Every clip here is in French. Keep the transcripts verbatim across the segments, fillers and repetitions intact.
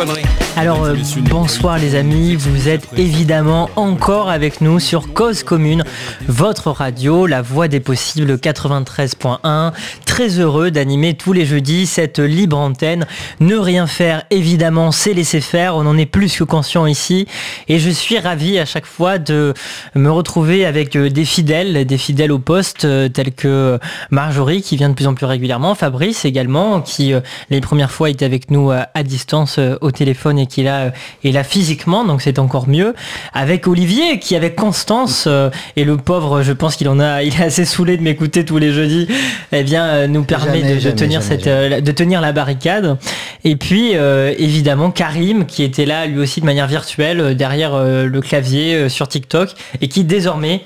Alors euh, bonsoir les amis, vous êtes évidemment encore avec nous sur Cause Commune, votre radio, la voix des possibles quatre-vingt-treize point un. Très heureux d'animer tous les jeudis cette libre antenne. Ne rien faire, évidemment, c'est laisser faire. On en est plus que conscient ici. Et je suis ravi à chaque fois de me retrouver avec des fidèles, des fidèles au poste, euh, tels que Marjorie qui vient de plus en plus régulièrement, Fabrice également, qui euh, les premières fois était avec nous euh, à distance euh, au téléphone et qui là euh, est là physiquement, donc c'est encore mieux. Avec Olivier qui avec Constance euh, et le pauvre, je pense qu'il en a, il est assez saoulé de m'écouter tous les jeudis. Eh bien, euh, nous permet jamais, de, de jamais, tenir jamais, cette, jamais. Euh, de tenir la barricade. Et puis euh, évidemment Karim qui était là lui aussi de manière virtuelle euh, derrière euh, le clavier euh, sur TikTok et qui désormais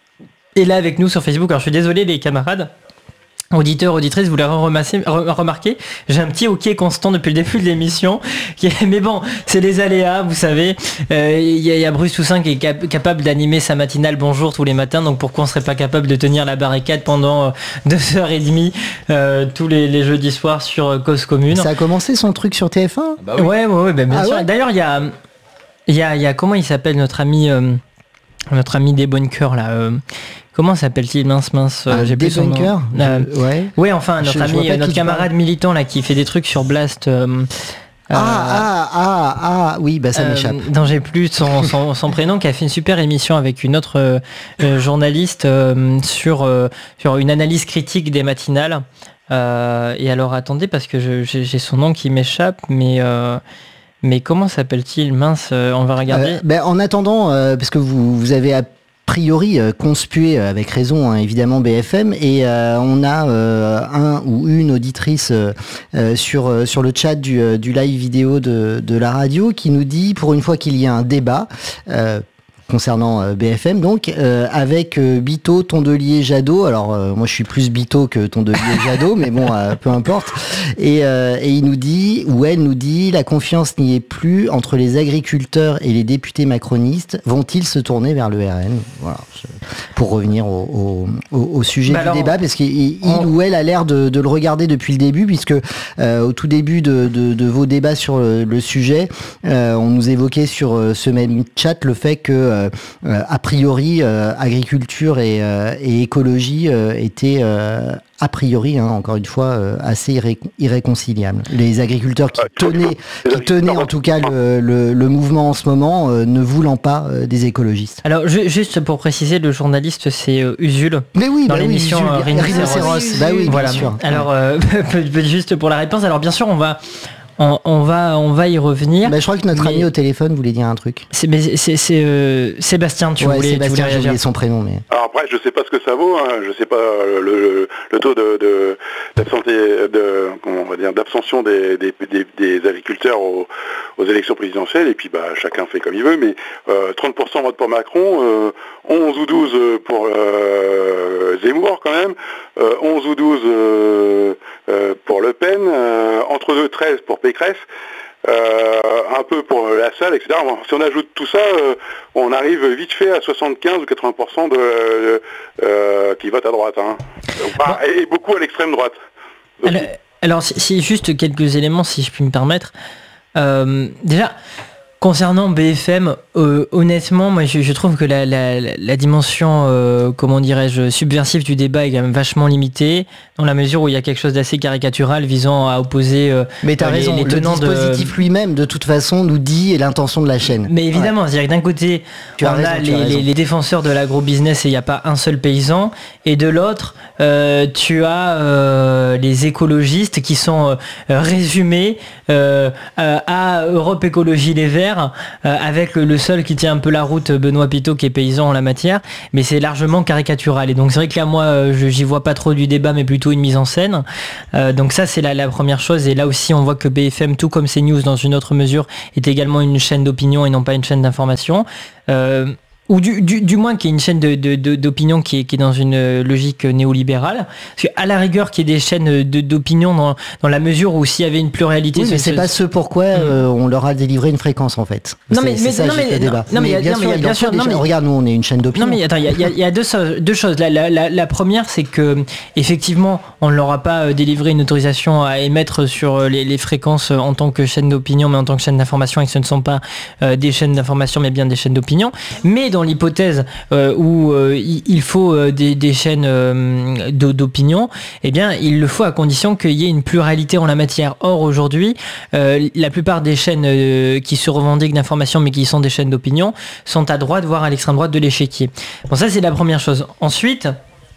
est là avec nous sur Facebook. Alors je suis désolé les camarades. Auditeurs, auditrices, vous l'avez remarqué, j'ai un petit hockey constant depuis le début de l'émission. Mais bon, c'est les aléas, vous savez. Il euh, y, y a Bruce Toussaint qui est cap- capable d'animer sa matinale Bonjour tous les matins. Donc pourquoi on serait pas capable de tenir la barricade pendant euh, deux heures trente euh, tous les, les jeudis soirs sur euh, Cause Commune. Ça a commencé son truc sur T F un bah oui. Ouais, ouais, ouais, bah, bien ah sûr. Ouais. D'ailleurs, il y a, y, a, y a, comment il s'appelle notre ami, euh, notre ami des bonnes cœurs là euh, Comment s'appelle-t-il mince mince ah, j'ai plus son nom. Euh, ouais. Ouais, enfin notre je, ami, je notre camarade militant là qui fait des trucs sur Blast. Euh, ah, euh, ah ah ah oui, bah ça euh, m'échappe. Dont j'ai plus son, son, son prénom, qui a fait une super émission avec une autre euh, journaliste euh, sur euh, sur une analyse critique des matinales. Euh, et alors attendez parce que je, j'ai, j'ai son nom qui m'échappe, mais euh, mais comment s'appelle-t-il mince euh, on va regarder. Euh, ben, en attendant, euh, parce que vous vous avez priori euh, conspué euh, avec raison hein, évidemment B F M et euh, on a euh, un ou une auditrice euh, euh, sur euh, sur le chat du, euh, du live vidéo de, de la radio qui nous dit pour une fois qu'il y a un débat euh, concernant euh, B F M donc euh, avec euh, Bito, Tondelier, Jadot. Alors euh, moi je suis plus Bito que Tondelier Jadot mais bon euh, peu importe et, euh, et il nous dit ou elle nous dit la confiance n'y est plus entre les agriculteurs et les députés macronistes, vont-ils se tourner vers le R N? Voilà, pour revenir au, au, au sujet bah du alors, débat parce qu'il on... ou elle a l'air de, de le regarder depuis le début puisque euh, au tout début de, de, de vos débats sur le, le sujet euh, on nous évoquait sur euh, ce même chat le fait que euh, Euh, a priori, euh, agriculture et, euh, et écologie euh, étaient euh, a priori, hein, encore une fois, euh, assez irré- irréconciliables. Les agriculteurs qui tenaient, qui tenaient en tout cas le, le, le mouvement en ce moment, euh, ne voulant pas euh, des écologistes. Alors, ju- juste pour préciser, le journaliste c'est euh, Usul. Mais oui, dans bah l'émission oui, Rhinocéros. Bah oui, voilà. bien sûr. Alors, euh, juste pour la réponse. Alors, bien sûr, on va. On, on va, on va y revenir. Bah, je crois que notre mais... ami au téléphone voulait dire un truc. C'est, mais c'est, c'est euh, Sébastien, tu ouais, voulais, Sébastien, tu voulais j'ai oublié son prénom, mais. Alors après, je sais pas ce que ça vaut. Hein. Je sais pas le, le taux de, de, de, comment on va dire, d'abstention des, des, des, des agriculteurs aux, aux élections présidentielles. Et puis, bah, chacun fait comme il veut. Mais euh, trente pour cent votent pour Macron, euh, onze ou douze pour euh, Zemmour quand même, euh, onze ou douze euh, euh, pour Le Pen, euh, entre deux treize pour Pécresse. Euh, un peu pour la salle, et cetera. Si on ajoute tout ça, euh, on arrive vite fait à soixante-quinze ou quatre-vingts pour cent de, euh, euh, qui votent à droite. Hein. Bah, et beaucoup à l'extrême droite. Alors, alors si, si juste quelques éléments, si je puis me permettre. Euh, déjà, concernant B F M, euh, honnêtement, moi je, je trouve que la, la, la dimension, euh, comment dirais-je, subversive du débat est quand même vachement limitée, dans la mesure où il y a quelque chose d'assez caricatural visant à opposer euh, mais t'as les, raison, les tenants le dispositif de... lui-même, de toute façon, nous dit l'intention de la chaîne. Mais évidemment, ouais. C'est-à-dire que d'un côté, tu on raison, a les, les, les défenseurs de l'agro-business et il n'y a pas un seul paysan, et de l'autre, euh, tu as euh, les écologistes qui sont euh, résumés euh, à Europe Écologie Les Verts, euh, avec le, le seul qui tient un peu la route, Benoît Piteau, qui est paysan en la matière, mais c'est largement caricatural. Et donc c'est vrai que là, moi, je, j'y vois pas trop du débat, mais plutôt une mise en scène. Euh, donc ça, c'est la, la première chose. Et là aussi, on voit que B F M, tout comme CNews, dans une autre mesure, est également une chaîne d'opinion et non pas une chaîne d'information. Euh, ou du, du, du moins qu'il y ait une chaîne de, de, de, d'opinion qui est, qui est dans une logique néolibérale. Parce qu'à la rigueur, qu'il y ait des chaînes de, d'opinion dans, dans la mesure où s'il y avait une pluralité... Oui, mais c'est ce... pas ce pourquoi euh, on leur a délivré une fréquence, en fait. Non, mais, c'est, mais, c'est ça, non, mais, débat. Non, mais, mais bien non, sûr, mais, bien sûr, non, mais... Regarde, nous, on est une chaîne d'opinion. Non, mais attends, il y a, y a, y a deux, deux choses. La, la, la, la première, c'est que effectivement, on ne leur a pas délivré une autorisation à émettre sur les, les fréquences en tant que chaîne d'opinion, mais en tant que chaîne d'information, et que ce ne sont pas euh, des chaînes d'information, mais bien des chaînes d'opinion. Mais dans l'hypothèse euh, où euh, il faut euh, des, des chaînes euh, d'opinion, eh bien, il le faut à condition qu'il y ait une pluralité en la matière. Or, aujourd'hui, euh, la plupart des chaînes euh, qui se revendiquent d'information, mais qui sont des chaînes d'opinion, sont à droite, voire à l'extrême droite de l'échiquier. Bon, ça, c'est la première chose. Ensuite,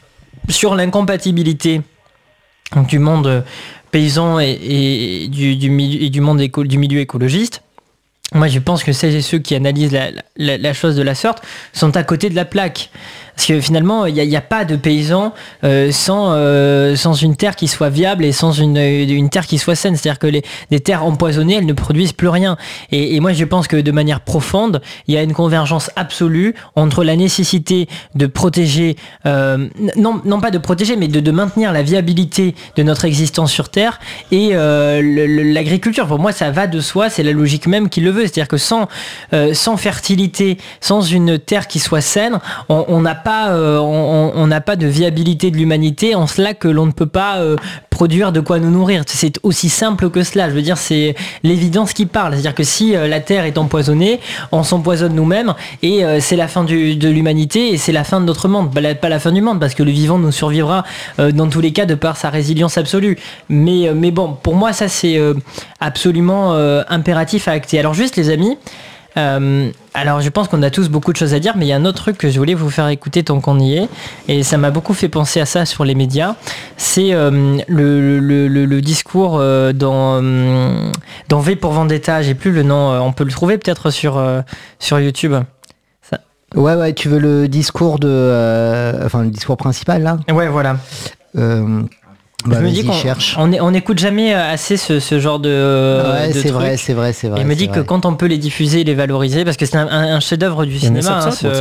sur l'incompatibilité donc, du monde paysan et, et, du, du, milieu, et du monde éco, du milieu écologiste, moi, je pense que celles et ceux qui analysent la, la, la chose de la sorte sont à côté de la plaque. Parce que finalement, il n'y a, a pas de paysans euh, sans, euh, sans une terre qui soit viable et sans une, une terre qui soit saine. C'est-à-dire que les, les terres empoisonnées, elles ne produisent plus rien. Et, et moi, je pense que de manière profonde, il y a une convergence absolue entre la nécessité de protéger, euh, non, non pas de protéger, mais de, de maintenir la viabilité de notre existence sur Terre et euh, le, le, l'agriculture. Pour moi, ça va de soi, c'est la logique même qui le veut. C'est-à-dire que sans, euh, sans fertilité, sans une terre qui soit saine, on n'a pas Euh, on n'a pas de viabilité de l'humanité, en cela que l'on ne peut pas euh, produire de quoi nous nourrir. C'est aussi simple que cela. Je veux dire, c'est l'évidence qui parle. C'est-à-dire que si euh, la terre est empoisonnée, on s'empoisonne nous-mêmes et euh, c'est la fin du, de l'humanité et c'est la fin de notre monde. Bah, la, pas la fin du monde, parce que le vivant nous survivra euh, dans tous les cas de par sa résilience absolue. Mais, euh, mais bon, pour moi, ça c'est euh, absolument euh, impératif à acter. Alors juste les amis, Euh, alors je pense qu'on a tous beaucoup de choses à dire, mais il y a un autre truc que je voulais vous faire écouter tant qu'on y est, et ça m'a beaucoup fait penser à ça sur les médias. C'est euh, le, le, le, le discours euh, dans, euh, dans V pour Vendetta, j'ai plus le nom, euh, on peut le trouver peut-être sur, euh, sur YouTube. Ça... Ouais ouais, tu veux le discours de... Euh, enfin le discours principal là ? Ouais voilà. Euh... Bah, je me dis qu'on cherche. on, on écoute jamais assez ce, ce genre de, ouais, de c'est trucs. vrai, c'est vrai, c'est vrai. Et je me dis que vrai. Quand on peut les diffuser, les valoriser, parce que c'est un, un, un chef-d'œuvre du cinéma, hein, ce,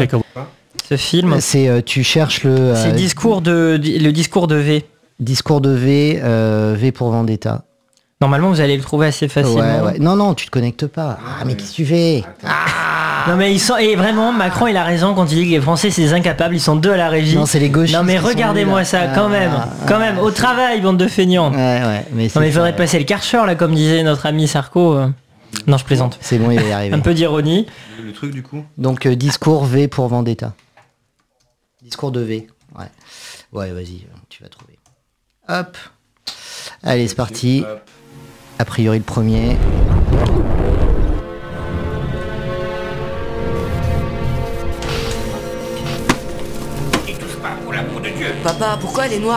ce film. C'est euh, tu cherches le. C'est euh, discours de le discours de V. Discours de V, euh, V pour Vendetta. Normalement, vous allez le trouver assez facilement. Ouais, ouais. Non, non, tu te connectes pas. Ah, mais qu'est-ce que tu fais ? Ah non mais ils sont et vraiment Macron il a raison quand il dit que les Français c'est des incapables, ils sont deux à la régie. Non c'est les gauchistes. Non mais regardez-moi ça quand ah, même, ah, quand même au travail bande de feignants. Ouais ouais. Mais non mais il faudrait passer le Karcher là comme disait notre ami Sarko. Non je plaisante. C'est bon il va y arriver. Un peu d'ironie. Le truc du coup. Donc euh, discours V pour Vendetta. Discours de V. Ouais. Ouais vas-y tu vas trouver. Hop. Allez c'est parti. A priori le premier. Papa, pourquoi elle est noire la télé ?